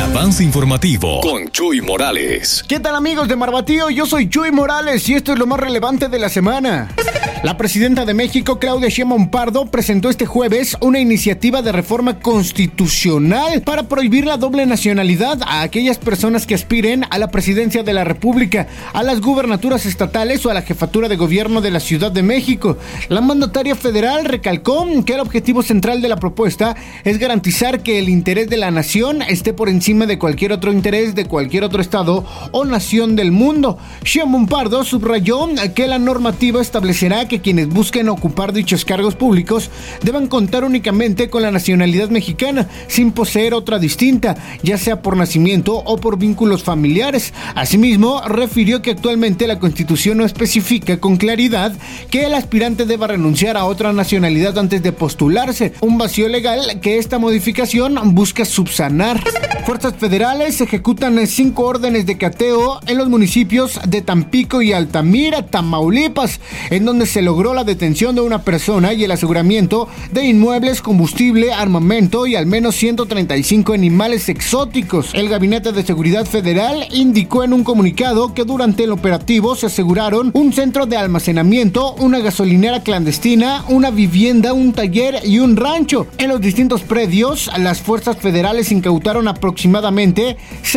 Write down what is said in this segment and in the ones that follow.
avance informativo con Chuy Morales. ¿Qué tal, amigos de Marbatío? Yo soy Chuy Morales y esto es lo más relevante de la semana. La presidenta de México, Claudia Sheinbaum Pardo, presentó este jueves una iniciativa de reforma constitucional para prohibir la doble nacionalidad a aquellas personas que aspiren a la presidencia de la República, a las gubernaturas estatales o a la jefatura de gobierno de la Ciudad de México. La mandataria federal recalcó que el objetivo central de la propuesta es garantizar que el interés de la nación esté por encima de cualquier otro interés de cualquier otro estado o nación del mundo. Sheinbaum Pardo subrayó que la normativa establecerá que quienes busquen ocupar dichos cargos públicos deban contar únicamente con la nacionalidad mexicana, sin poseer otra distinta, ya sea por nacimiento o por vínculos familiares. Asimismo, refirió que actualmente la Constitución no especifica con claridad que el aspirante deba renunciar a otra nacionalidad antes de postularse, un vacío legal que esta modificación busca subsanar. Fuerzas federales ejecutan 5 órdenes de cateo en los municipios de Tampico y Altamira, Tamaulipas, en donde se logró la detención de una persona y el aseguramiento de inmuebles, combustible, armamento y al menos 135 animales exóticos. El Gabinete de Seguridad Federal indicó en un comunicado que durante el operativo se aseguraron un centro de almacenamiento, una gasolinera clandestina, una vivienda, un taller y un rancho. En los distintos predios, las fuerzas federales incautaron aproximadamente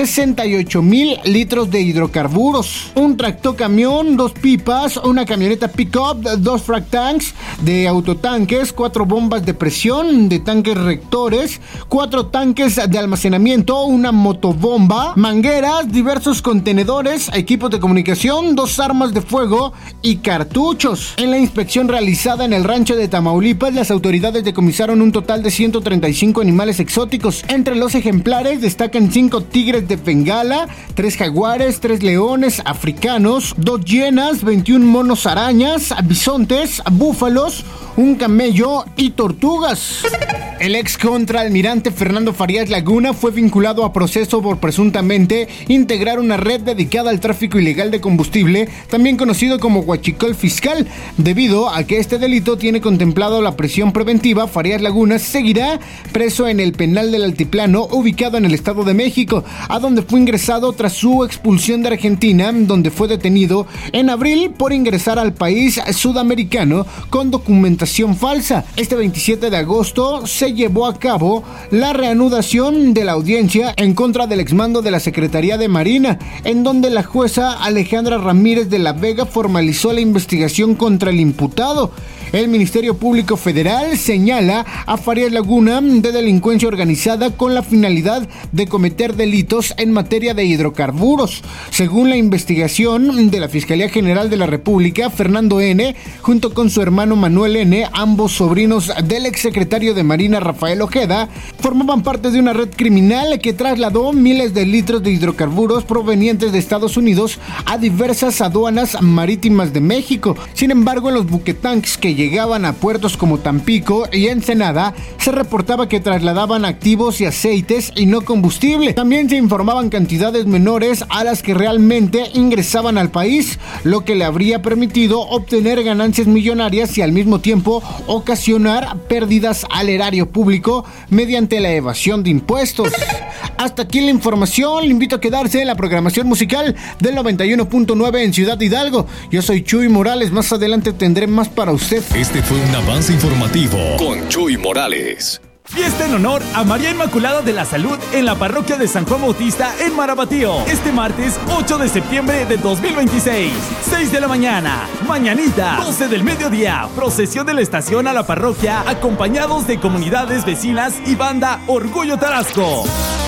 68,000 litros de hidrocarburos, un tractocamión, 2 pipas, una camioneta pick-up, 2 frac tanks de autotanques, 4 bombas de presión de tanques rectores, 4 tanques de almacenamiento, una motobomba, mangueras, diversos contenedores, equipos de comunicación, 2 armas de fuego y cartuchos. En la inspección realizada en el rancho de Tamaulipas, las autoridades decomisaron un total de 135 animales exóticos. Entre los ejemplares destacan 5 tigres de Bengala, 3 jaguares, 3 leones africanos, 2 hienas, 21 monos arañas, bisontes, búfalos, un camello y tortugas. El ex contraalmirante Fernando Farías Laguna fue vinculado a proceso por presuntamente integrar una red dedicada al tráfico ilegal de combustible, también conocido como huachicol fiscal. Debido a que este delito tiene contemplado la prisión preventiva, Farías Laguna seguirá preso en el penal del Altiplano, ubicado en el Estado de México, a donde fue ingresado tras su expulsión de Argentina, donde fue detenido en abril por ingresar al país sudamericano con documentación falsa. Este 27 de agosto se llevó a cabo la reanudación de la audiencia en contra del exmando de la Secretaría de Marina, en donde la jueza Alejandra Ramírez de la Vega formalizó la investigación contra el imputado. El Ministerio Público Federal señala a Farías Laguna de delincuencia organizada con la finalidad de cometer delitos en materia de hidrocarburos. Según la investigación de la Fiscalía General de la República, Fernando N., junto con su hermano Manuel N., ambos sobrinos del exsecretario de Marina Rafael Ojeda, formaban parte de una red criminal que trasladó miles de litros de hidrocarburos provenientes de Estados Unidos a diversas aduanas marítimas de México. Sin embargo, en los buquetanques que llegaban a puertos como Tampico y Ensenada, se reportaba que trasladaban activos y aceites y no combustible. También se informaban cantidades menores a las que realmente ingresaban al país, lo que le habría permitido obtener ganancias millonarias y al mismo tiempo ocasionar pérdidas al erario público mediante la evasión de impuestos. Hasta aquí la información. Le invito a quedarse en la programación musical del 91.9 en Ciudad Hidalgo. Yo soy Chuy Morales. Más adelante tendré más para usted. Este fue un avance informativo con Chuy Morales. Fiesta en honor a María Inmaculada de la Salud en la parroquia de San Juan Bautista en Marabatío. Este martes 8 de septiembre de 2026, 6 de la mañana, mañanita, 12 del mediodía, procesión de la estación a la parroquia, acompañados de comunidades vecinas y banda Orgullo Tarasco.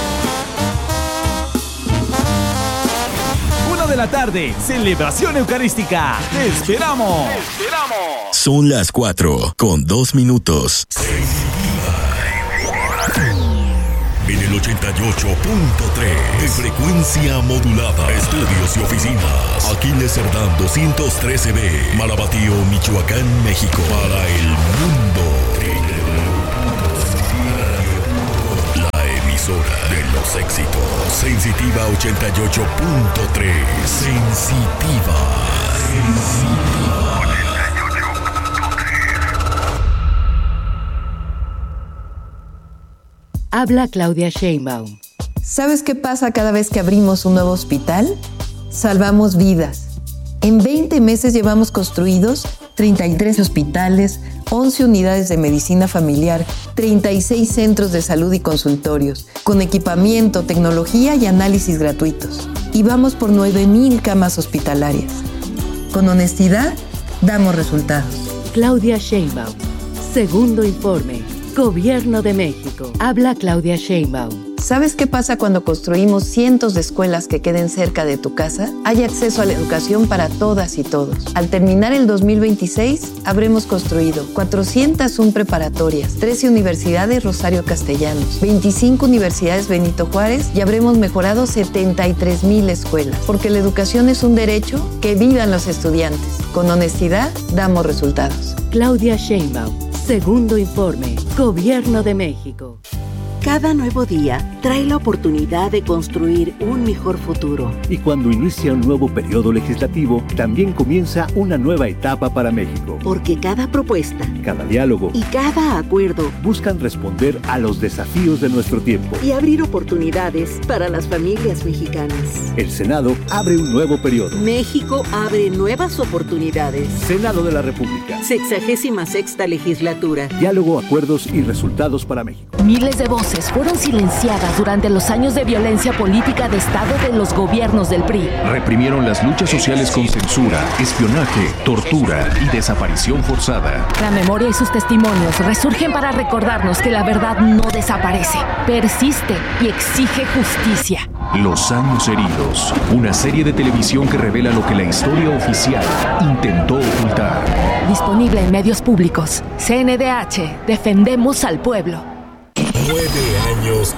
1 de la tarde, celebración eucarística. ¡Te esperamos! ¡Te esperamos! Son las 4:02. En el 88.3 de frecuencia modulada, estudios y oficinas. Aquiles Cerdán 213B, Marabatío, Michoacán, México. Para el mundo. La emisora de los éxitos. Sensitiva 88.3. Sensitiva. Habla Claudia Sheinbaum. ¿Sabes qué pasa cada vez que abrimos un nuevo hospital? Salvamos vidas. En 20 meses llevamos construidos 33 hospitales, 11 unidades de medicina familiar, 36 centros de salud y consultorios, con equipamiento, tecnología y análisis gratuitos. Y vamos por 9,000 camas hospitalarias. Con honestidad, damos resultados. Claudia Sheinbaum. Segundo informe. Gobierno de México. Habla Claudia Sheinbaum. ¿Sabes qué pasa cuando construimos cientos de escuelas que queden cerca de tu casa? Hay acceso a la educación para todas y todos. Al terminar el 2026, habremos construido 401 preparatorias, 13 universidades Rosario Castellanos, 25 universidades Benito Juárez y habremos mejorado 73,000 escuelas. Porque la educación es un derecho, que vivan los estudiantes. Con honestidad, damos resultados. Claudia Sheinbaum. Segundo informe. Gobierno de México. Cada nuevo día trae la oportunidad de construir un mejor futuro. Y cuando inicia un nuevo periodo legislativo, también comienza una nueva etapa para México. Porque cada propuesta, cada diálogo y cada acuerdo buscan responder a los desafíos de nuestro tiempo y abrir oportunidades para las familias mexicanas. El Senado abre un nuevo periodo. México abre nuevas oportunidades. Senado de la República. 66ª legislatura. Diálogo, acuerdos y resultados para México. Miles de voces fueron silenciadas durante los años de violencia política de Estado de los gobiernos del PRI. Reprimieron las luchas sociales con censura, espionaje, tortura y desaparición forzada. La memoria y sus testimonios resurgen para recordarnos que la verdad no desaparece, persiste y exige justicia. Los años heridos, una serie de televisión que revela lo que la historia oficial intentó ocultar. Disponible en medios públicos. CNDH, defendemos al pueblo. 9 años